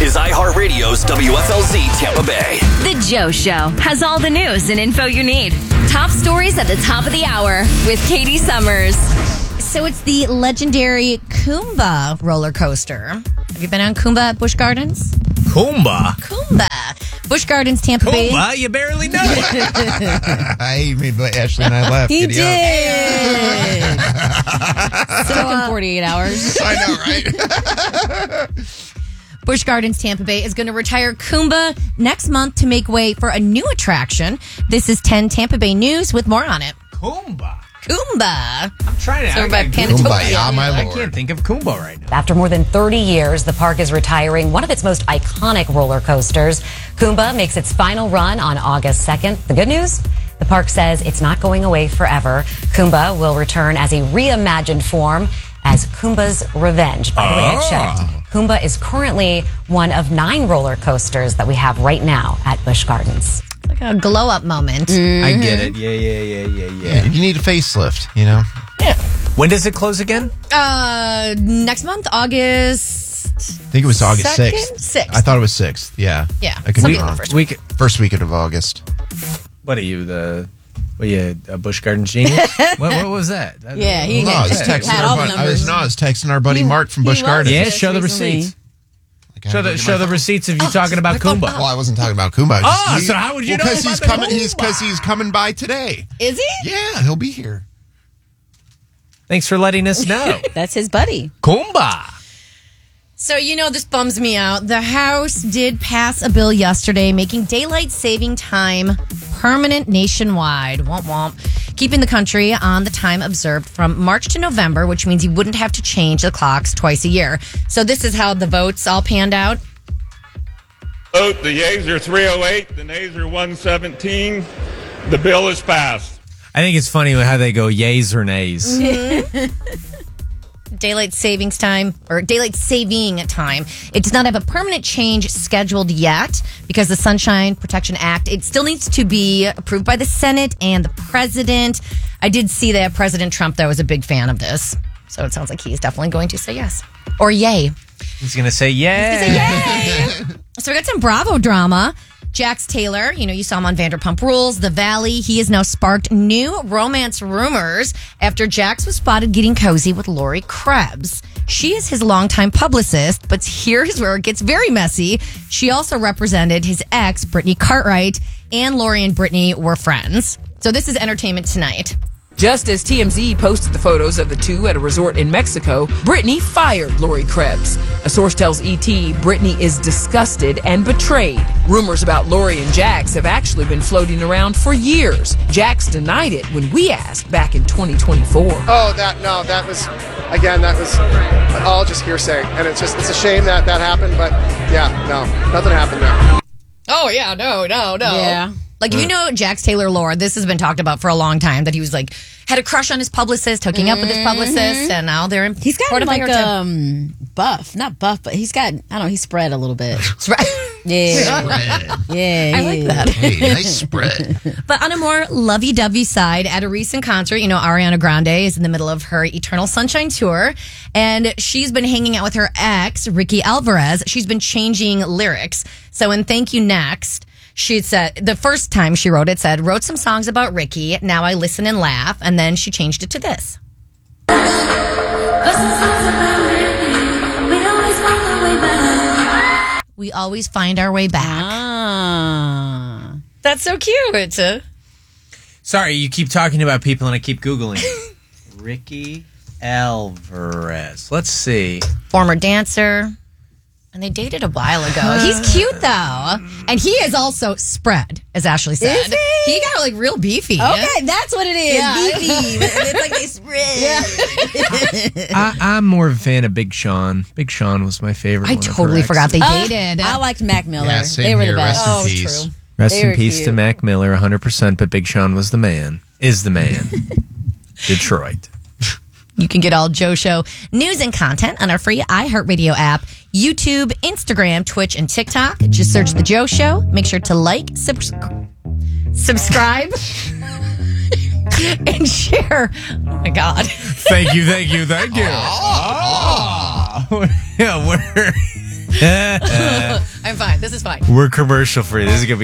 is iHeartRadio's WFLZ Tampa Bay. The Joe Show has all the news and info you need. Top stories at the top of the hour with Katie Summers. So it's the legendary Kumba roller coaster. Have you been on Kumba at Busch Gardens? Kumba? Kumba. Busch Gardens, Tampa Bay. Kumba? You barely know it. I mean, but Ashley and I laughed. He Giddy did. up. So, Took him 48 hours. I know, right? Busch Gardens, Tampa Bay is going to retire Kumba next month to make way for a new attraction. This is 10 Tampa Bay News with more on it. Kumba? Kumba. I'm trying to... So I by gotta Panatopia. Google Kumba, yeah, my I lord. can't think of Kumba right now. After more than 30 years, the park is retiring one of its most iconic roller coasters. Kumba makes its final run on August 2nd. The good news? The park says it's not going away forever. Kumba will return as a reimagined form as Kumba's Revenge. By the way, I checked. Kumba is currently one of 9 roller coasters that we have right now at Busch Gardens. Like a glow up moment. I get it. Yeah. You need a facelift, you know? When does it close again? Next month, August. I think it was August 6th. 6th. I thought it was 6th, yeah. Yeah. I could be Something wrong. the first Week. First weekend of August. What are you, a Busch Gardens genius? what was that? Yeah, he No, I was had texting all the our buddy, numbers. I was texting our buddy Mark from Busch was. Gardens. Yeah, Just show the recently. receipts. Show the receipts of you talking about Kumba. Well, I wasn't talking about Kumba. So how would you know Because about he's the coming. Kumba? Because he's coming by today. Is he? Yeah, he'll be here. Thanks for letting us know. That's his buddy. Kumba. So, this bums me out. The House did pass a bill yesterday making daylight saving time permanent nationwide. Womp womp. Keeping the country on the time observed from March to November, which means you wouldn't have to change the clocks twice a year. So this is how the votes all panned out. Vote, the yeas are 308, the nays are 117. The bill is passed. I think it's funny how they go yays or nays. Daylight savings time or daylight saving time. It does not have a permanent change scheduled yet because the Sunshine Protection Act, it still needs to be approved by the Senate and the president. I did see that President Trump, though, is a big fan of this. So it sounds like he's definitely going to say yes or yay. He's going to say yay. Yay! So we got some Bravo drama. Jax Taylor, you saw him on Vanderpump Rules, The Valley. He has now sparked new romance rumors after Jax was spotted getting cozy with Lori Krebs. She is his longtime publicist, but here's where it gets very messy. She also represented his ex, Brittany Cartwright, and Lori and Brittany were friends. So this is Entertainment Tonight. Just as TMZ posted the photos of the two at a resort in Mexico, Brittany fired Lori Krebs. A source tells ET Brittany is disgusted and betrayed. Rumors about Lori and Jax have actually been floating around for years. Jax denied it when we asked back in 2024. Oh, that was all just hearsay. And it's a shame that happened, but yeah, no, nothing happened there. Oh, yeah, no. Yeah. Like, if you know Jax Taylor lore, this has been talked about for a long time, that he was like, had a crush on his publicist, hooking up with his publicist, and now they're in He's got court of like fingertip. buff. Not buff, but he's got, I don't know, he's spread a little bit. Yeah. Spread. Yeah. I like that. Hey, nice spread. But on a more lovey-dovey side, at a recent concert, Ariana Grande is in the middle of her Eternal Sunshine tour, and she's been hanging out with her ex, Ricky Alvarez. She's been changing lyrics. So in Thank You Next, she said, the first time she wrote it, wrote some songs about Ricky, now I listen and laugh, and then she changed it to this. We always find our way back. Ah. That's so cute. Sorry, you keep talking about people and I keep Googling. Ricky Alvarez. Let's see. Former dancer. And they dated a while ago. He's cute, though. And he is also spread, as Ashley said. Is he? He got, real beefy. Okay, that's what it is. Yeah. Beefy. It's like they spread. I'm more of a fan of Big Sean. Big Sean was my favorite. I one of totally her forgot exes. they dated. I liked Mac Miller. Yeah, same they were here. the best. Rest in peace. True. Rest They in were peace to cute. Mac Miller, 100%, but Big Sean was the man. Is the man. Detroit. You can get all Joe Show news and content on our free iHeartRadio app, YouTube, Instagram, Twitch, and TikTok. Just search The Joe Show. Make sure to like, subscribe, and share. Oh, my God. Thank you. Yeah, we're... I'm fine. This is fine. We're commercial free. This is gonna be